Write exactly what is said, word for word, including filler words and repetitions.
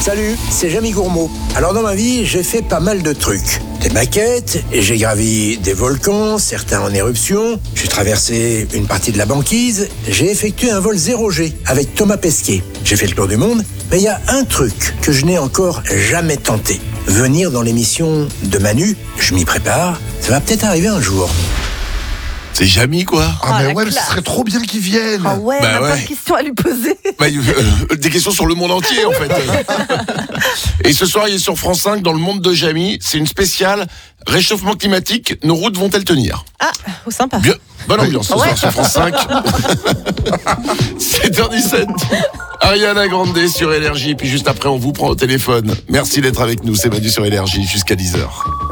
Salut, c'est Jamie Gourmaud. Alors dans ma vie, j'ai fait pas mal de trucs. Des maquettes, et j'ai gravi des volcans, certains en éruption. J'ai traversé une partie de la banquise. J'ai effectué un vol zéro G avec Thomas Pesquet. J'ai fait le tour du monde. Mais il y a un truc que je n'ai encore jamais tenté. Venir dans l'émission de Manu, je m'y prépare. Ça va peut-être arriver un jour. C'est Jamie, quoi. Ah, Ah, mais la ouais, mais ce classe. serait trop bien qu'ils viennent. Ah ouais, Bah on a plein ouais. de questions à lui poser. Bah, euh, des questions sur le monde entier, en fait. Et ce soir, il est sur France cinq, dans le monde de Jamie. C'est une spéciale réchauffement climatique. Nos routes vont-elles tenir? Ah, oh, sympa. Bien, bonne ambiance ce Ouais. soir sur France cinq. sept heures dix-sept. Ariana Grande sur Énergie. Puis juste après, on vous prend au téléphone. Merci d'être avec nous. C'est Manu sur Énergie jusqu'à dix heures.